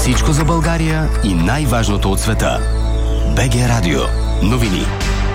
Всичко за България и най-важното от света. БГ Радио. Новини.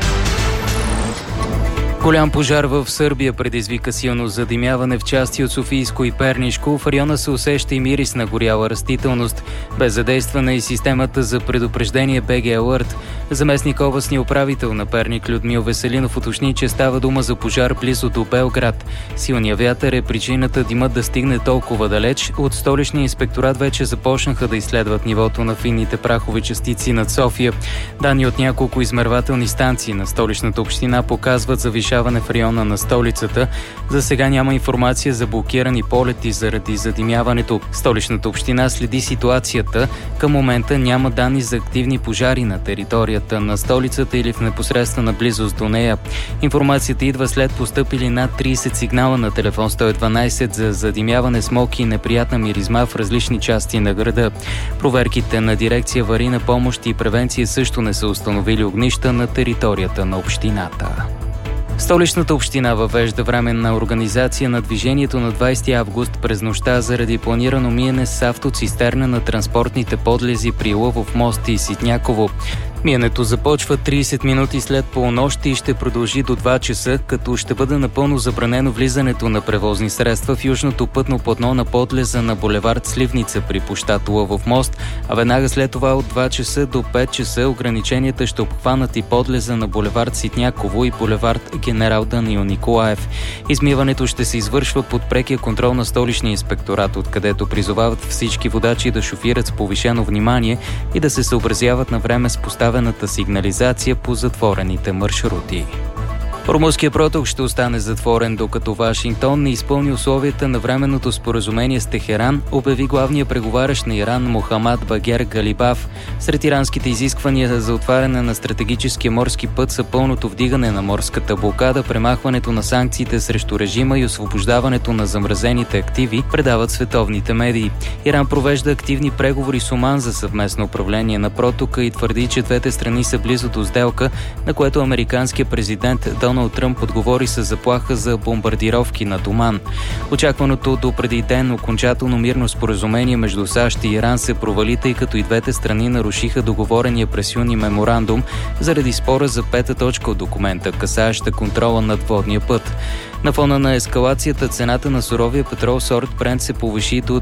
Голям пожар в Сърбия предизвика силно задимяване в части от Софийско и Пернишко. В района се усеща и мирис на горяла растителност. Бе задействана и системата за предупреждение БГ Алърт. Заместник областния управител на Перник Людмил Веселинов уточни, че става дума за пожар близо до Белград. Силният вятър е причината димът да стигне толкова далеч. От столичния инспекторат вече започнаха да изследват нивото на финните прахови частици над София. Данни от няколко измервателни станции на столичната община показват завишаване в района на столицата. За сега няма информация за блокирани полети заради задимяването. Столичната община следи ситуацията. Към момента няма данни за активни пожари на територията на столицата или в непосредствена близост до нея. Информацията идва след постъпили над 30 сигнала на телефон 112 за задимяване, смог и неприятна миризма в различни части на града. Проверките на дирекция аварийна помощ и превенция също не са установили огнища на територията на общината. Столичната община въвежда временна организация на движението на 20 август през нощта заради планирано миене с автоцистерна на транспортните подлези при Лъвов мост и Ситняково. Миенето започва 30 минути след полунощ и ще продължи до 2 часа, като ще бъде напълно забранено влизането на превозни средства в южното пътно платно на подлеза на булевард Сливница при площад Лъвов мост, а веднага след това от 2 часа до 5 часа ограниченията ще обхванат и подлеза на булевард Ситняково и булевард Генерал Даниил Николаев. Измиването ще се извършва под прекия контрол на столичния инспекторат, откъдето призовават всички водачи да шофират с повишено внимание и да се съобразяват на време с поставената сигнализация по затворените маршрути. Румънският проток ще остане затворен, докато Вашингтон не изпълни условията на временното споразумение с Техеран, обяви главният преговарящ на Иран Мохамад Багер Галибаф. Сред иранските изисквания за отваряне на стратегическия морски път са пълното вдигане на морската блокада, премахването на санкциите срещу режима и освобождаването на замразените активи, предават световните медии. Иран провежда активни преговори с Оман за съвместно управление на протока и твърди, че двете страни са близо до сделка, на което американският президент Доналд Тръмп отговори с заплаха за бомбардировки над Оман. Очакваното до преди ден окончателно мирно споразумение между САЩ и Иран се провали, тъй като и двете страни нарушиха договорения през юни меморандум заради спора за 5-та точка от документа, касаеща контрола над водния път. На фона на ескалацията цената на суровия петрол сорт Брент се повиши до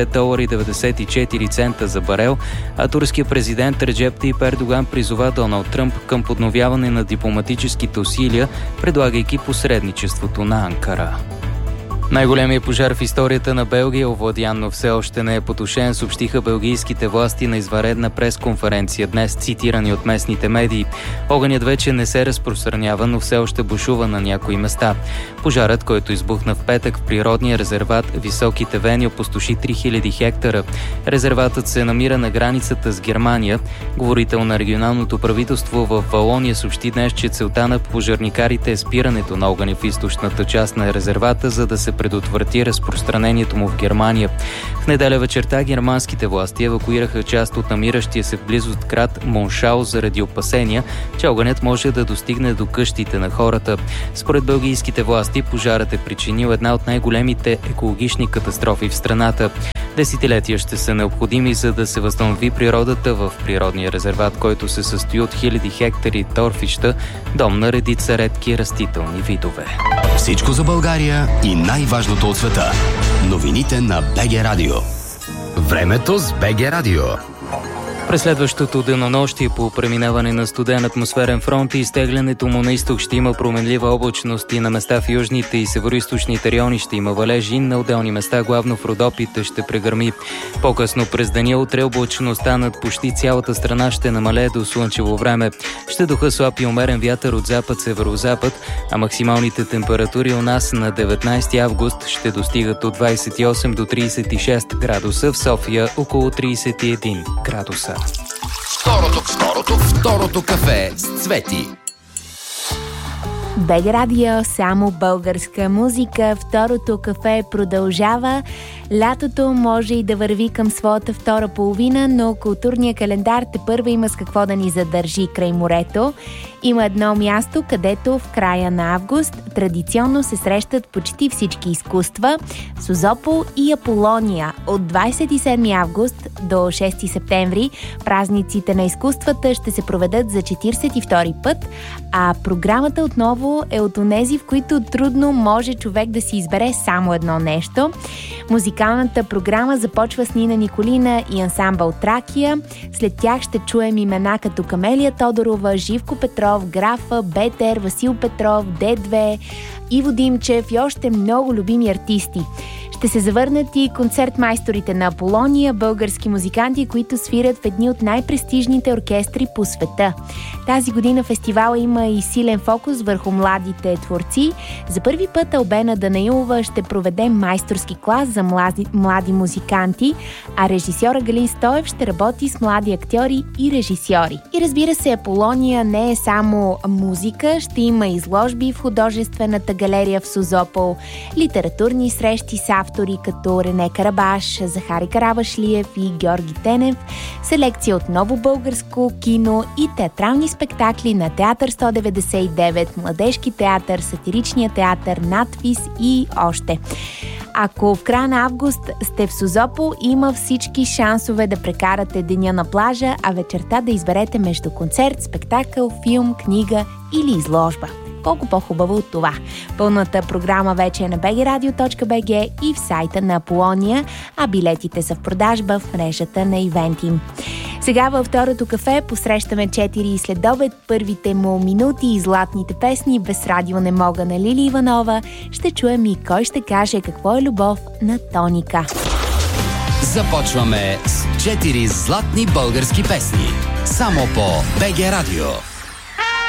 $90.94 за барел, а турският президент Реджеп Тайип Ердоган призова Доналд Тръмп към подновяване на дипломатическите усилия, предлагайки посредничеството на Анкара. Най-големият пожар в историята на Белгия, овладян, но все още не е потушен, съобщиха белгийските власти на извънредна пресконференция днес, цитирани от местните медии. Огънят вече не се разпространява, но все още бушува на някои места. Пожарът, който избухна в петък в природния резерват Високите Вени, опустоши 3000 хектара. Резерватът се намира на границата с Германия. Говорител на регионалното правителство в Валония съобщи днес, че целта на пожарникарите е спирането на огъня в източната част на резервата, за да се предотврати разпространението му в Германия. В неделя вечерта германските власти евакуираха част от намиращия се в близост град Моншау заради опасения, че огънят може да достигне до къщите на хората. Според белгийските власти, пожарът е причинил една от най-големите екологични катастрофи в страната. Десетилетия ще са необходими, за да се възстанови природата в природния резерват, който се състои от хиляди хектари торфища, дом на редица редки растителни видове. Всичко за България и най-важното от света. Новините на БГ Радио. Времето с БГ Радио. През следващото денонощие по преминаване на студен атмосферен фронт и изтеглянето му на изток ще има променлива облачност и на места в южните и североизточните райони ще има валежи, на отделни места, главно в Родопите, ще прегърми. По-късно през деня утре облачността над почти цялата страна ще намалее до слънчево време. Ще духа слаб и умерен вятър от запад-северозапад, а максималните температури у нас на 19 август ще достигат от 28 до 36 градуса, в София около 31 градуса. Второто кафе с Цвети. БГ Радио, само българска музика. Второто кафе продължава. Лятото може и да върви към своята втора половина, но културният календар тепърва има с какво да ни задържи край морето. Има едно място, където в края на август традиционно се срещат почти всички изкуства – Созопол и Аполония. От 27 август до 6 септември празниците на изкуствата ще се проведат за 42 път, а програмата отново е от онези, в които трудно може човек да си избере само едно нещо. Музикалната програма започва с Нина Николина и ансамбъл Тракия. След тях ще чуем имена като Камелия Тодорова, Живко Петров, Графа, Бетер, Васил Петров, Д2, Иво Димчев и още много любими артисти. Ще се завърнат и концертмайсторите на Аполония, български музиканти, които свирят в едни от най-престижните оркестри по света. Тази година фестивала има и силен фокус върху младите творци. За първи път Албена Данаилова ще проведе майсторски клас за млади музиканти, а режисьора Галин Стоев ще работи с млади актьори и режисьори. И разбира се, Аполония не е само музика, ще има изложби в художествената галерия в Созопол, литературни срещи с автори като Рене Карабаш, Захари Карабашлиев и Георги Тенев, селекция от ново българско кино и театрални спектакли на Театър 199, Младежки театър, Сатиричния театър, надпис и още. Ако в края на август сте в Созопол, има всички шансове да прекарате деня на плажа, а вечерта да изберете между концерт, спектакъл, филм, книга или изложба. Колко по-хубаво от това. Пълната програма вече е на bgradio.bg и в сайта на Аполония, а билетите са в продажба в мрежата на Ивентим. Сега във второто кафе посрещаме 4 следобед, първите му минути и златните песни Без радио не мога на Лили Иванова. Ще чуем и кой ще каже какво е любов на Тоника. Започваме с 4 златни български песни. Само по БГ Радио.